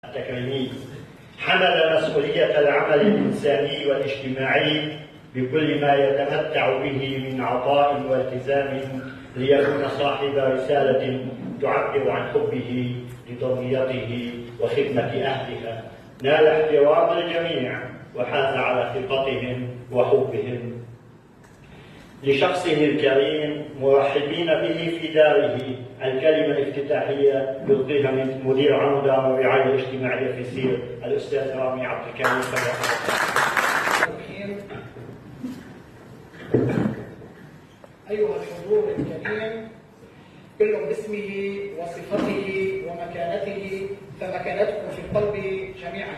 التكريمي. حمل مسؤولية العمل الإنساني والاجتماعي بكل ما يتمتع به من عطاء والتزام ليكون صاحب رسالة تعبر عن حبه لضميته وخدمة أهلها. نال احترام الجميع وحاز على ثقتهم وحبهم. لشخصه الكريم مرحبين به في داره الكلمة الافتتاحية يلقيها من مدير عام دار الرعاية الاجتماعية في سير الأستاذ رامي عبد الكريم. أيها الحضور الكريم، كل باسمه وصفته ومكانته، فمكانتكم في القلب جميعا.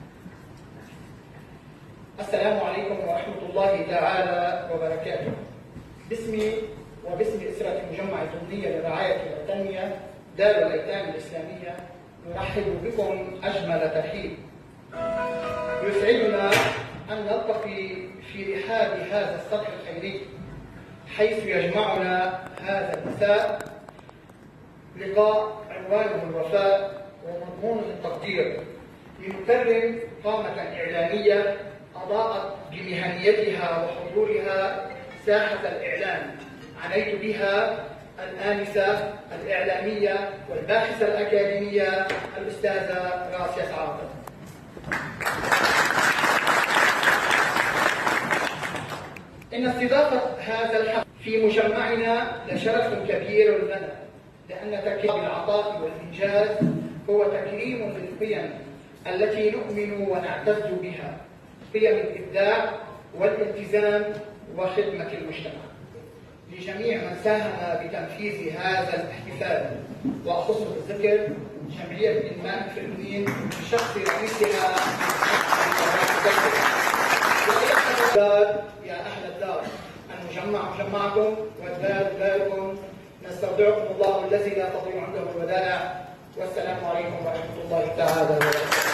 السلام عليكم ورحمة الله تعالى وبركاته. باسمي وباسم أسرة مجمع الضمنية للرعاية والتنمية دار الأيتام الإسلامية نرحب بكم أجمل ترحيب. يسعدنا أن نلتقي في رحاب هذا السطح الخيري حيث يجمعنا هذا المساء لقاء عنوانه الوفاء ومضمونه التقدير، لنكرم قامة إعلامية أضاءت بمهنيتها وحضورها ساحة الإعلام، عنيت بها الآنسة الإعلامية والباحثة الأكاديمية الأستاذة راسية سعادة. إن استضافة هذا الحفل في مجمعنا لشرف كبير لنا، لأن تكريم العطاء والإنجاز هو تكريم للقيم التي نؤمن ونعتز بها، قيم الإبداع والالتزام وخدمة المجتمع. لجميع من ساهم بتنفيذ هذا الاحتفال، وأخص بالذكر جمعية إنماء الفلبين بشخص رئيسها يا أهل الدار، المجمع مجمعكم والدار داركم، نستودعكم الله الذي لا تضيع عنده الودائع، والسلام عليكم ورحمة الله تعالى وبركاته.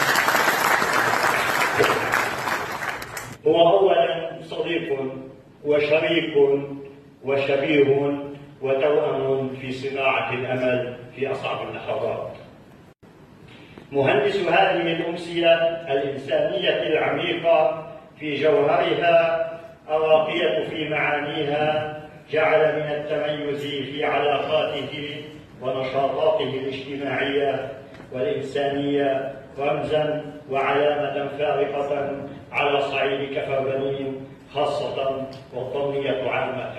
هو أولا صديق وشريك وشبيه وتوأم في صناعة الأمل في أصعب اللحظات. مهندس هذه الأمسية الإنسانية العميقة في جوهرها، الراقية في معانيها، جعل من التميز في علاقاته ونشاطاته الاجتماعية والإنسانية رمزاً وعلامة فارقة على صعيد كفر بنين خاصة والضمنية عامة.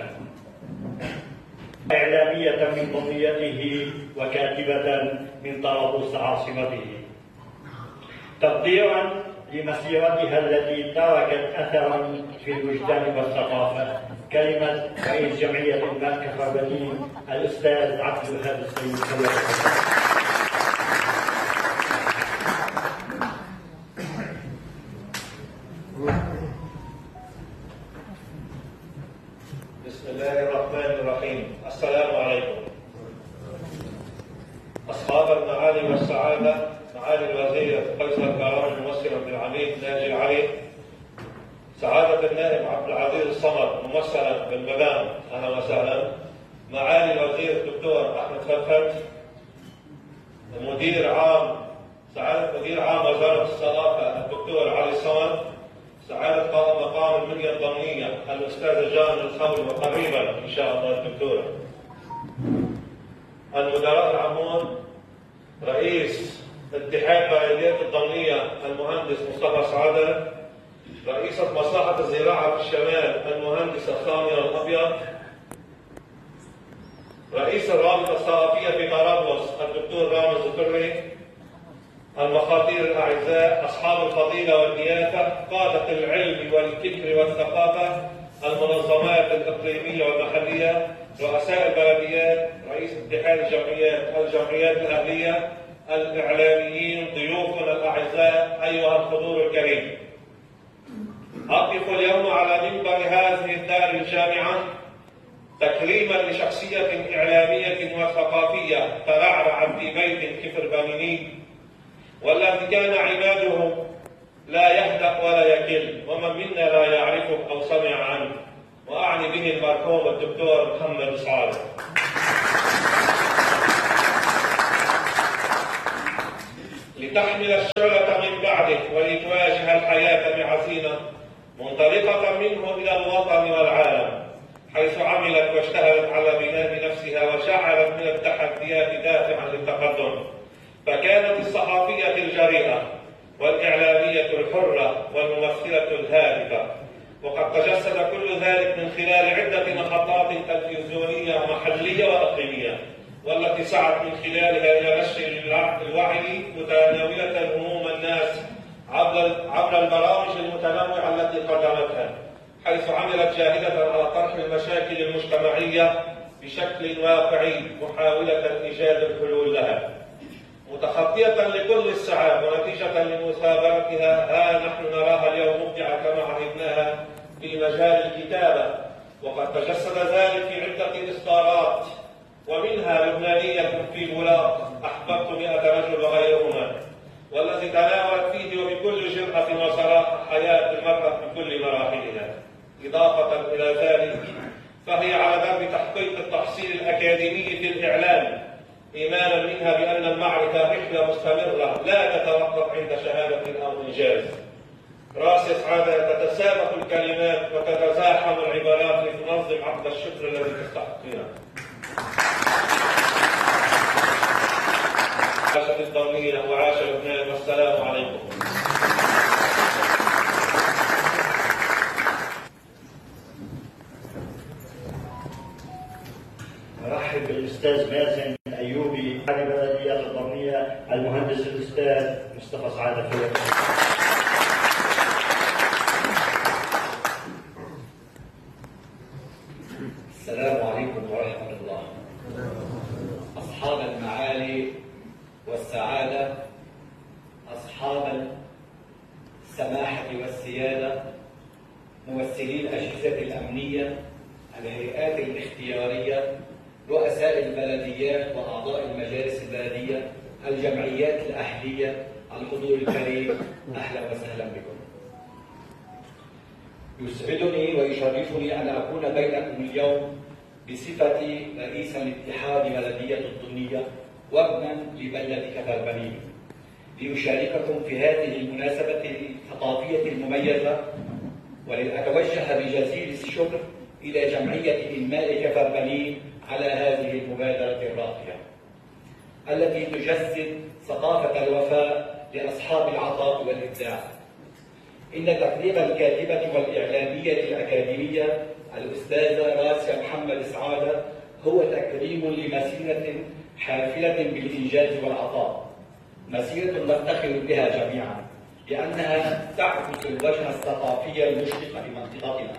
إعلامية من ضمنيته وكاتبة من طرابلس عاصمته، تقديراً لمسيرتها التي تركت أثراً في الوجدان والثقافة. كلمة رئيس جمعية إنماء كفر بنين الأستاذ عبد الوهاب السيد. بسم الله الرحمن الرحيم. السلام عليكم. أصحاب المعالي والسعادة، معالي الوزير قيصر كرامة ممثلا بالعميد ناجي العلي، سعادة النائب عبد العزيز الصمد ممثلا بالمدام، أهلا وسهلا، معالي الوزير الدكتور أحمد فتفت، سعادة مدير عام وزارة الثقافة الدكتور علي صمد، سعادة قائم مقام المنيا الضمنية الأستاذ جان الخولي، وقريبا إن شاء الله الدكتورة، المدراء العامون، رئيس اتحاد بلديات الضمنية المهندس مصطفى سعادة، رئيسة مصلحة الزراعة في الشمال المهندسة خامرة الأبيض، رئيس الرابطة الثقافية في طرابلس الدكتور رامز الطري، المخاطير الأعزاء، أصحاب الفضيلة والضيافة، قادة العلم والفكر والثقافة، المنظمات الإقليمية والمحلية، رؤساء البلديات، رئيس اتحاد الجمعيات الأهلية، الإعلاميين، ضيوفنا الأعزاء، أيها الحضور الكريم. أقف اليوم على منبر هذه الدار الجامعة تكريما لشخصية إعلامية وثقافية ترعرع في بيت كفر بنين، والذي كان عماده لا يهدأ ولا يكل، ومن منا لا يعرفه أو سمع عنه، وأعني به المرحوم الدكتور محمد صالح. لتحمل الشعلة من بعده ولتواجه الحياة بعزيمة منطلقة منه إلى الوطن والعالم، حيث عملت واجتهدت على بناء نفسها وشعلت من التحديات دافعا للتقدم. فكانت الصحفية الجريئة والإعلامية الحرة والممثلة الهادفة، وقد تجسد كل ذلك من خلال عدة محطات تلفزيونية محلية وإقليمية، والتي سعت من خلالها إلى نشر الوعي متناولة هموم الناس عبر البرامج المتنوعة التي قدمتها، حيث عملت جاهدة على طرح المشاكل المجتمعية بشكل واقعي محاولة إيجاد الحلول لها، متخطية لكل الصعاب ونتيجة لمثابرتها. ها نحن نراها اليوم مبدعة كما عهدناها في مجال الكتابة، وقد تجسد ذلك في عدة إصدارات، ومنها لبنانية في الولاق، أحببت 100 رجل وغيرهما، والذي تناولت فيه وبكل جرأة وصراحة حياة المرأة بكل مراحلها. إضافة إلى ذلك فهي على درب تحقيق التحصيل الأكاديمي في الإعلام، إيمانا منها بأن المعرفة رحلة مستمرة لا تتوقف عند شهادة أو إنجاز. راس عادة تتسابق الكلمات وتتزاحم العبارات لتنظم عقد الشكر الذي تستحقونه. عاشت الضمير وعاش لبنان، والسلام عليكم. نرحب بالاستاذ مازن ايوبي عن بلديات الضمنيه، المهندس الاستاذ مصطفى سعاده فيق. السلام عليكم ورحمه الله. اصحاب المعالي والسعاده، اصحاب السماحه والسياده، ممثلي الاجهزه الامنيه، الهيئات الاختياريه، رؤساء البلديات واعضاء المجالس البلديه، الجمعيات الاهليه، الحضور الكريم، اهلا وسهلا بكم. يسعدني ويشرفني ان اكون بينكم اليوم بصفتي رئيسا لاتحاد بلديه الضمنيه وابنا لبلده كفربنين، لأشارككم في هذه المناسبة الثقافية المميزة، ولأتوجه بجزيل الشكر إلى جمعية إنماء كفربنين على هذه المبادرة الراقية التي تجسد ثقافة الوفاء لأصحاب العطاء والإبداع. إن تقديم الكاتبة والإعلامية الأكاديمية الأستاذة راسيا محمد سعادة هو تكريم لمسيرة حافلة بالإنجاز والعطاء، مسيرة نفتخر بها جميعا لأنها تعكس الوجه الثقافي المشرق لمنطقتنا،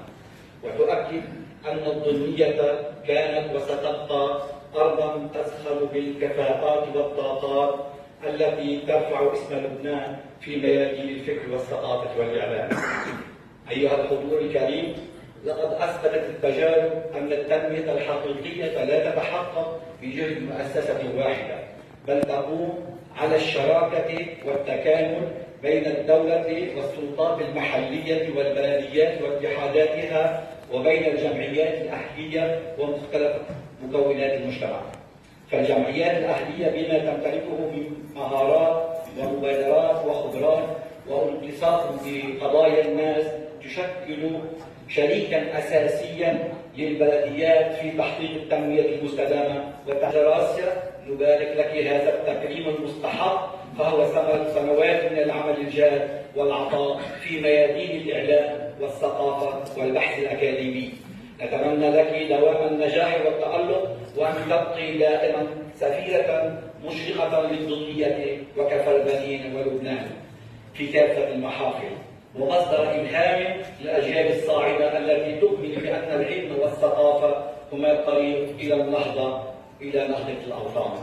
وتؤكد أن الضمنية كانت وستبقى أرضا تزخر بالكفاءات والطاقات التي ترفع اسم لبنان في ميادين الفكر والثقافة والإعلام. أيها الحضور الكريم، لقد أثبتت التجارب أن التنمية الحقيقية لا تتحقق بجهد مؤسسة واحدة، بل تقوم على الشراكة والتكامل بين الدولة والسلطات المحلية والبلديات واتحاداتها، وبين الجمعيات الأهلية ومختلف مكونات المجتمع. فالجمعيات الأهلية بما تمتلكه من مهارات ومبادرات وخبرات وانتصاف بقضايا الناس تشكل شريكا أساسيا للبلديات في تحقيق التنمية المستدامة. وتحت نبارك لك هذا التكريم المستحق، فهو ثمرة سنوات من العمل الجاد والعطاء في ميادين الإعلام والثقافة والبحث الأكاديمي. نتمنى لك دوام النجاح والتألق، وأن تبقي دائما سفيرة مشرقة للضمنية وكفربنين ولبنان في كافة المحافل، ومصدر إلهام للأجيال الصاعدة التي تؤمن بأن العلم والثقافة هما الطريق إلى النهضة الأوطان.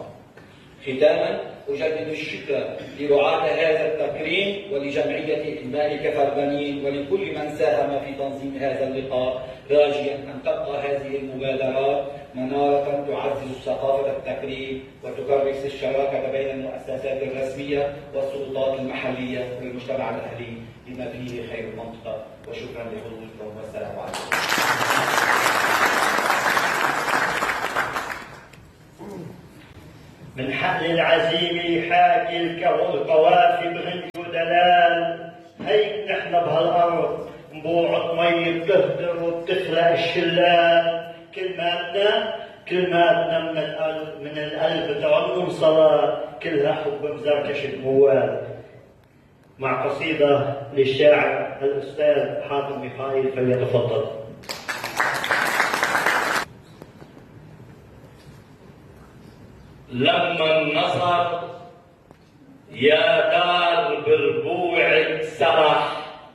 ختاما أجدد الشكر لرعاة هذا التكريم ولجمعية إنماء كفربنين ولكل من ساهم في تنظيم هذا اللقاء، راجيا أن تبقى هذه المبادرات منارة تعزز ثقافة التكريم وتكرس الشراكة بين المؤسسات الرسمية والسلطات المحلية والمجتمع الأهلي بما فيه خير المنطقة. وشكرا لحضوركم والسلام عليكم. من حقل العزيمة حاكي القوافي بغنج ودلال. هيك نحن بهالأرض نبوعة مي بتهدر وبتخلق الشلال. كلماتنا من القلب ترنم صلاة، كلها حب مزركش الموال. مع قصيدة للشاعر الأستاذ حاتم ميخائيل، فليتفضل. لما النصر يا دار بربوعك سرح،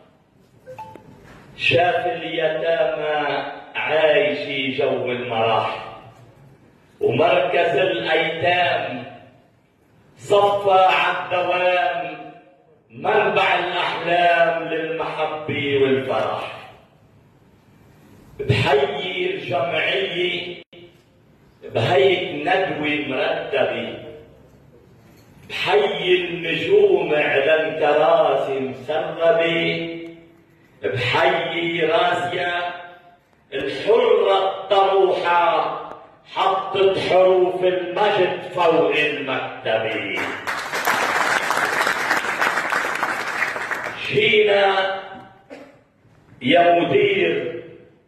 شاف اليتامى عايشي جو المرح، ومركز الأيتام صفى عالدوام منبع الأحلام للمحبة والفرح. بحيي الجمعية بهيك ندوة مرتبة، بحيي النجوم على الكراسي مسربة، بحيي راسيا الحرة الطروحة حطت حروف المجد فوق المكتبة. جينا يا مدير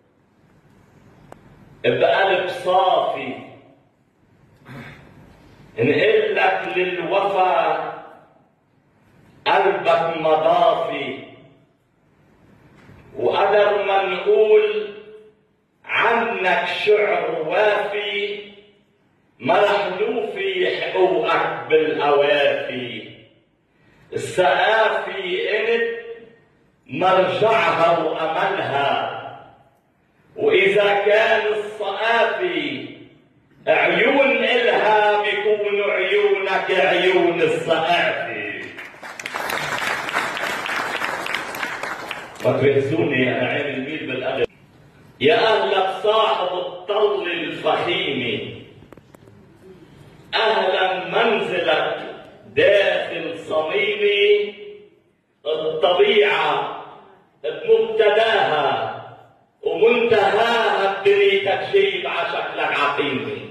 بقلب صافي نقول لك للوفا قلبك مضافي، وقدر ما نقول عنك شعر وافي، ما رح نوفي حقوقك بالأوافي. السقافي انت مرجعها وأملها، وإذا كان الصقافي عيون إلها بيكون عيونك عيون الصقافي. ما تركزوني أنا عين الميل بالقلب. يا أهلك صاحب الطل الفخيمة، أهلا منزلك داخل صميمي. الطبيعة بمبتداها ومنتهاها بنيتك شيب عشكلك عقيمة.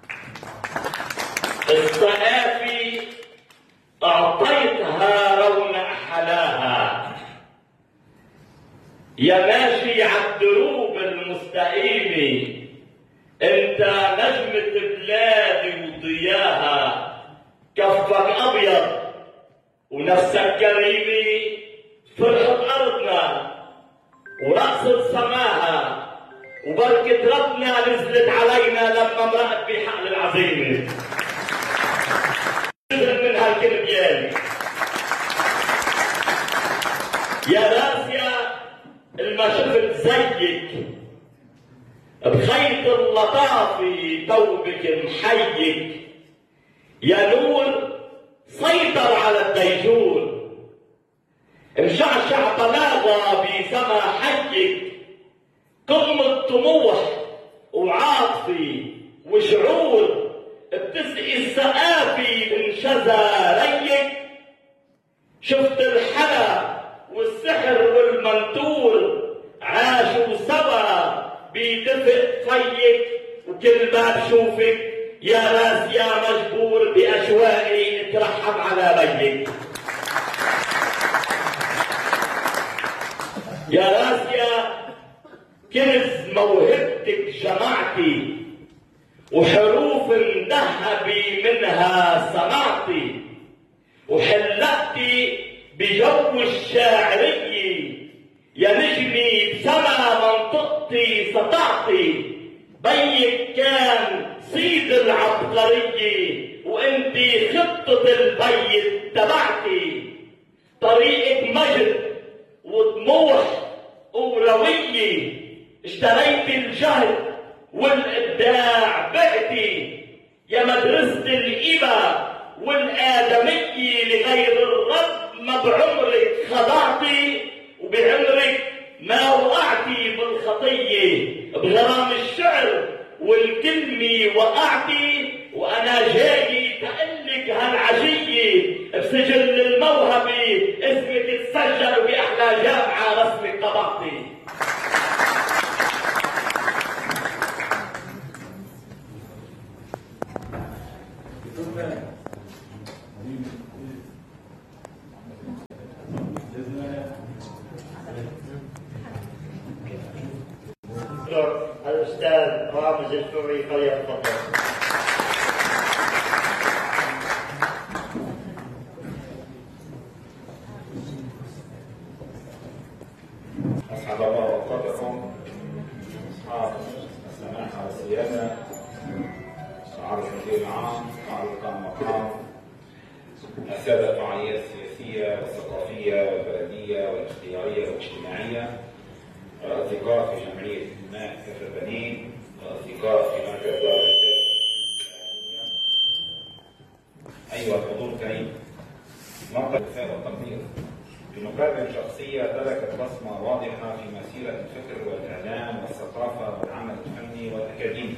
الصقافي أعطيتها رونق حلاها، يا ماشي عالدروب المستقيمة انت نجمة بلادي وضياها. كفك أبيض ونفسك كريمة، فرحة أرضنا ورقصة سماها، وبركة ربنا نزلت علينا لما مرقت بحقل العزيمة. نزل من هالكربيان يا راسيا الما شفت زيك بخيط اللطافة توبك محيك. يا نور سيطر على الديجور، مشعشع طلاقة بسما حيك. قمة طموح وعاطفي وشعور بتسقي السقافي من شذا ريك. شفت الحلا والسحر والمنتور عاشوا سوا بدفء فيك، وكل ما بشوفك يا راس يا مجبور بأشواقي اترحم على بيك. يا راسيا كنز موهبتك جمعتي، وحروف مذهبي منها سمعتي، وحلقتي بجو الشاعرية. يا نجمي بسما منطقتي سطعتي، بيك كان سيد العبقرية وانتي خطة البيت تبعتي. طريقك مجد وطموح وروية، اشتريت الجهد والإبداع بعتي. يا مدرسة الإبا والآدمية لغير الرب، ما بعمرك خضعتي وبعمرك ما وقعتي بالخطية. بغرام الشعر والكلمة وقعتي، وأنا جاي تقلك هالعشية بسجل الموهبة اسمك تسجل بأحلى جامعة رسمك طبعتي. الأستاذ رامز الفري فليتفضل. أسعد الله أوقاتكم أصحاب السماحة والسيادة، معالي المدير العام، معالي المقام، السادة الفعاليات السياسية والثقافية والبلدية والاختيارية والاجتماعية، الأصدقاء في جمعية الماء كفر بنين، الأصدقاء في مركز دار الإفتاء الإسلامية، أيها الحضور الكريم، نقل الرسالة والتقدير بنكرم شخصية تركت بصمة واضحة في مسيرة الفكر والإعلام والثقافة والعمل الفني والأكاديمي.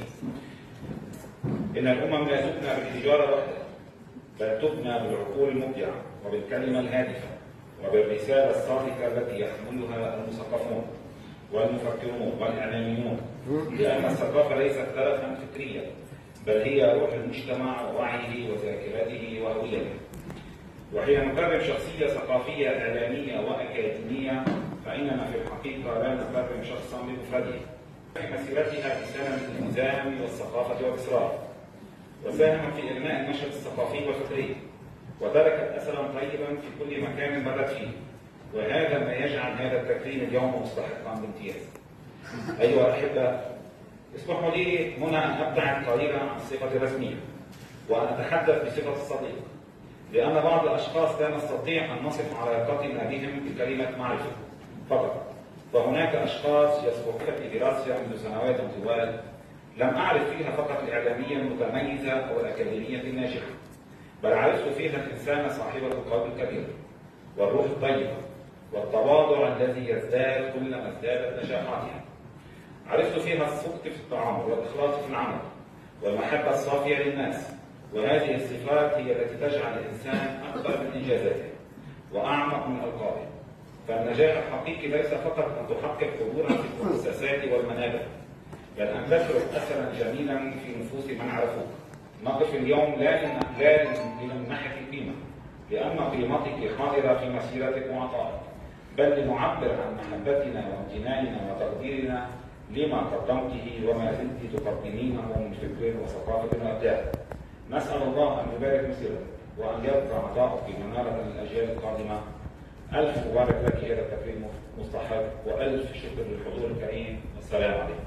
إن الأمم لا تبنى بالحجارة وحدها، بل تبنى بالعقول المبدعة وبالكلمة الهادفة وبالرسالة الصادقة التي يحملها المثقفون والمفكرون والإعلاميون، لأن الثقافة ليست ترفا فكريا، بل هي روح المجتمع ووعيه وذاكرته وهويته. وحين نكرم شخصية ثقافية إعلامية وأكاديمية فإننا في الحقيقة لا نكرم شخصا بمفرده. في مسيرتها في سنة الالتزام والثقافة والإصرار، وساهمت في إغناء النشاط الثقافي والفكري، وتركت أثرا طيبا في كل مكان مرت فيه، وهذا ما يجعل هذا التكريم اليوم مستحقا بامتياز. أيها الأحبة، اسمحوا لي هنا أن أبتعد قليلا عن الصفة الرسمية وأن أتحدث بصفة الصديق، لأن بعض الأشخاص لا نستطيع أن نصف علاقتنا بهم بكلمة معرفة فقط، فهناك أشخاص يسبقون في دراستي منذ سنوات طوال لم أعرف فيها فقط الإعلامية المتميزة أو الأكاديمية الناجحة، بل عرفت فيها الإنسان صاحبة القلب الكبير والروح الطيبة والتواضع الذي يزداد كلما ازدادت نجاحاتها. عرفت فيها الصدق في التعامل والإخلاص في العمل والمحبة الصافية للناس، وهذه الصفات هي التي تجعل الإنسان أكبر من إنجازاته وأعمق من ألقابه. فالنجاح الحقيقي ليس فقط أن تحقق قبولا في المؤسسات والمنابر، بل أن تترك أثرا جميلا في نفوس من عرفوك. نقف اليوم لا لنمنحك القيمة، لأن قيمتك حاضرة في مسيرتك وعطائك، بل لنعبر عن محبتنا وامتناننا وتقديرنا لما قدمته وما زلت تقدمينه من فكر وثقافة وإبداع. نسأل الله أن يبارك مسيرتك وأن يبقى عطاؤك منارة للأجيال القادمة. ألف مبارك لك، هذا التكريم مستحق، وألف شكر للحضور الكريم، والسلام عليكم.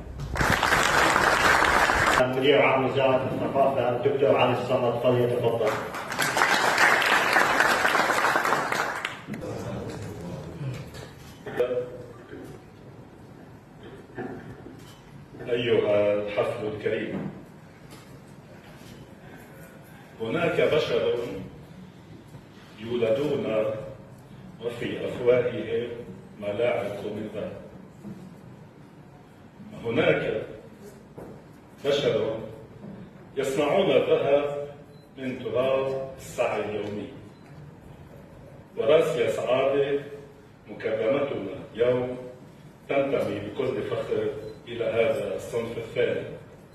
مدير عام وزارة الثقافة الدكتور علي الصمد فليتفضل. أيها الحفل الكريم، هناك بشر يولدون وفي أفواههم ملاعق من ذهب. هناك بشر يصنعون الذهب من تراب السعي اليومي. وراسي سعادة مكرمتنا يوم تنتمي بكل فخر إلى هذا الصنف الثاني.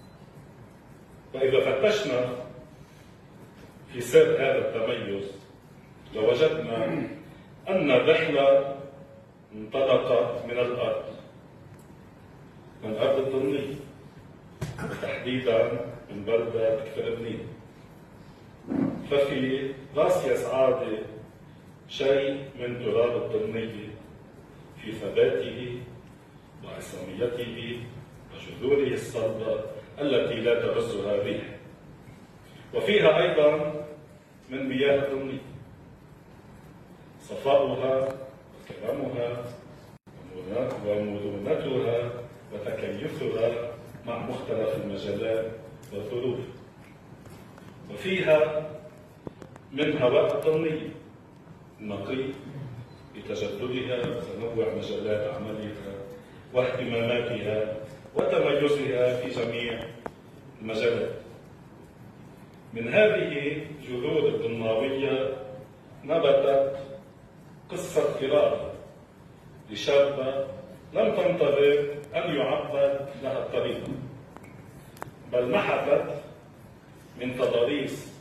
وإذا فتشنا في سر هذا التميز لوجدنا أن الرحلة انطلقت من الأرض، من أرض الطنية، وتحديدا من بلدة كفر بنين. ففي راسي سعادة شيء من تراب الطنية في ثباته وعصاميته وجذوره الصلبة التي لا تهزها الريح، وفيها أيضا من مياه الطنية صفاؤها وكرمها ومرونتها وتكيفها مع مختلف المجالات والظروف. وفيها من هواء الطنية النقي بتجددها وتنوع مجالات عملها واهتماماتها وتميزها في جميع المجالات. من هذه جذور الطناوية نبتت قصة فراق لشابة لم تنتظر أن يعبد لها الطريق، بل محبت من تضاريس